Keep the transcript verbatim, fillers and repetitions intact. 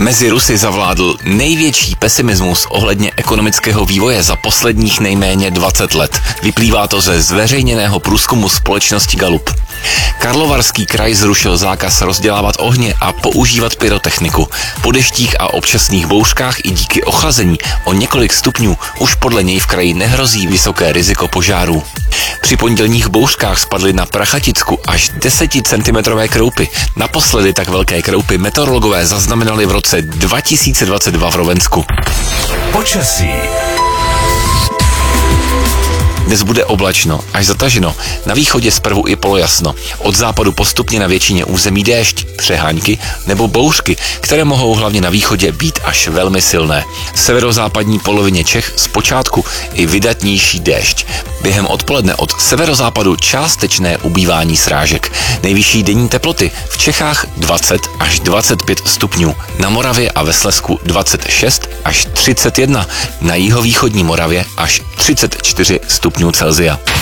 Mezi Rusy zavládl největší pesimismus ohledně ekonomického vývoje za posledních nejméně dvacet let. Vyplývá to ze zveřejněného průzkumu společnosti Gallup. Karlovarský kraj zrušil zákaz rozdělávat ohně a používat pyrotechniku. Po deštích a občasných bouřkách i díky ochlazení o několik stupňů už podle něj v kraji nehrozí vysoké riziko požárů. Při pondělních bouřkách spadly na Prachaticku až deseticentimetrové kroupy. Naposledy tak velké kroupy meteorologové zaznamenali v roce dva tisíce dvacet dva v Rovensku. Počasí. Dnes bude oblačno, až zataženo, na východě zprvu i polojasno. Od západu postupně na většině území déšť, přehánky nebo bouřky, které mohou hlavně na východě být až velmi silné. V severozápadní polovině Čech zpočátku i vydatnější déšť. Během odpoledne od severozápadu částečné ubývání srážek. Nejvyšší denní teploty v Čechách dvacet až dvacet pět stupňů, na Moravě a ve Slezsku dvacet šest až třicet jedna, na jihovýchodní Moravě až třicet čtyři stupňů Celsia.